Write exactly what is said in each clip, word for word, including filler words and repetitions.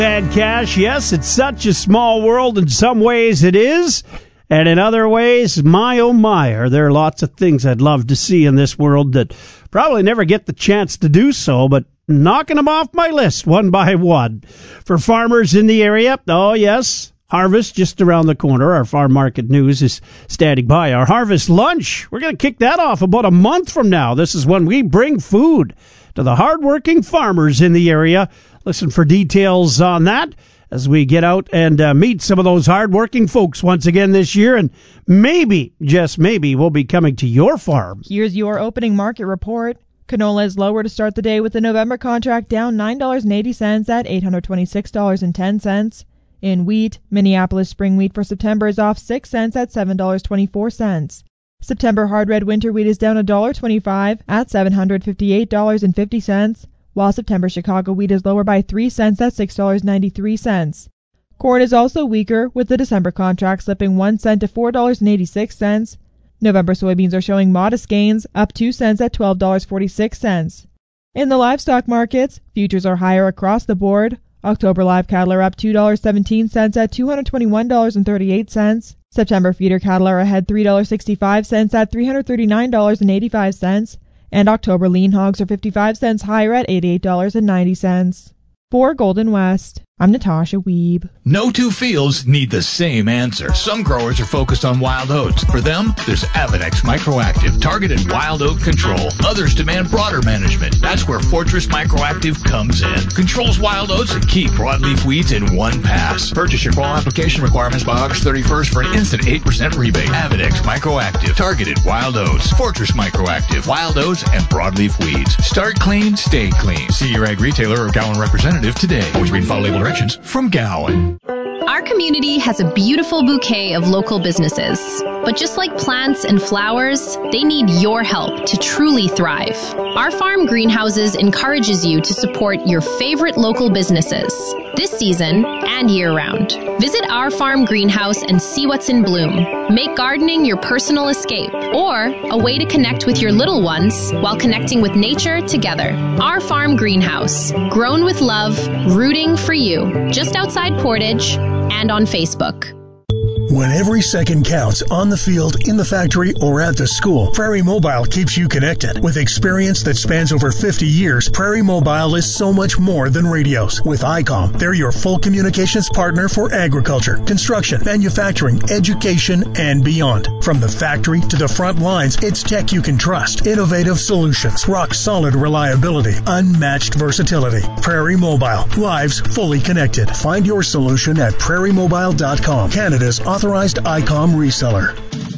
Bad cash, yes, it's such a small world. In some ways it is, and in other ways, my oh my, are there lots of things I'd love to see in this world that probably never get the chance to do so, but knocking them off my list one by one. For farmers in the area, oh yes, harvest just around the corner. Our farm market news is standing by. Our harvest lunch, we're going to kick that off about a month from now. This is when we bring food to the hardworking farmers in the area. Listen for details on that as we get out and uh, meet some of those hardworking folks once again this year. And maybe, just maybe, we'll be coming to your farm. Here's your opening market report. Canola is lower to start the day with the November contract down nine dollars and eighty cents at eight hundred twenty-six dollars and ten cents. In wheat, Minneapolis spring wheat for September is off six cents at seven dollars and twenty-four cents. September hard red winter wheat is down one dollar and twenty-five cents at seven hundred fifty-eight dollars and fifty cents, while September Chicago wheat is lower by three cents at six dollars and ninety-three cents. Corn is also weaker, with the December contract slipping one cent to four dollars and eighty-six cents. November soybeans are showing modest gains, up two cents at twelve dollars and forty-six cents. In the livestock markets, futures are higher across the board. October live cattle are up two dollars and seventeen cents at two hundred twenty-one dollars and thirty-eight cents. September feeder cattle are ahead three dollars and sixty-five cents at three hundred thirty-nine dollars and eighty-five cents. And October lean hogs are fifty-five cents higher at eighty-eight dollars and ninety cents. For Golden West, I'm Natasha Wiebe. No two fields need the same answer. Some growers are focused on wild oats. For them, there's Avenex Microactive, targeted wild oat control. Others demand broader management. That's where Fortress Microactive comes in. Controls wild oats and key broadleaf weeds in one pass. Purchase your fall application requirements by August thirty-first for an instant eight percent rebate. Avenex Microactive, targeted wild oats. Fortress Microactive, wild oats and broadleaf weeds. Start clean, stay clean. See your ag retailer or Gowan representative today. Always read follow label directions from Gowan. Our community has a beautiful bouquet of local businesses. But just like plants and flowers, they need your help to truly thrive. Our Farm Greenhouses encourages you to support your favorite local businesses this season and year-round. Visit our farm greenhouse and see what's in bloom. Make gardening your personal escape or a way to connect with your little ones while connecting with nature together. Our Farm Greenhouse, grown with love, rooting for you, just outside Portage and on Facebook. When every second counts on the field, in the factory, or at the school, Prairie Mobile keeps you connected. With experience that spans over fifty years, Prairie Mobile is so much more than radios. With I COM, they're your full communications partner for agriculture, construction, manufacturing, education, and beyond. From the factory to the front lines, it's tech you can trust. Innovative solutions, rock-solid reliability, unmatched versatility. Prairie Mobile, lives fully connected. Find your solution at prairie mobile dot com, Canada's authorized I COM reseller.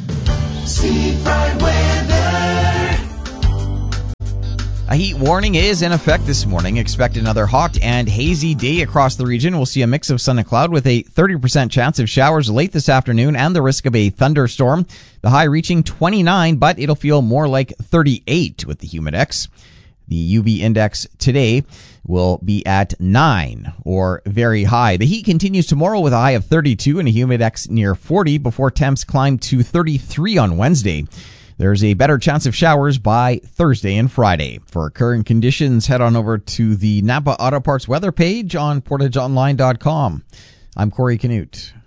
Steve Bright weather. A heat warning is in effect this morning. Expect another hot and hazy day across the region. We'll see a mix of sun and cloud with a thirty percent chance of showers late this afternoon and the risk of a thunderstorm. The high reaching twenty-nine, but it'll feel more like thirty-eight with the Humidex. The U V index today will be at nine, or very high. The heat continues tomorrow with a high of thirty-two and a Humidex near forty before temps climb to thirty-three on Wednesday. There's a better chance of showers by Thursday and Friday. For current conditions, head on over to the Napa Auto Parts weather page on portage online dot com. I'm Corey Canute.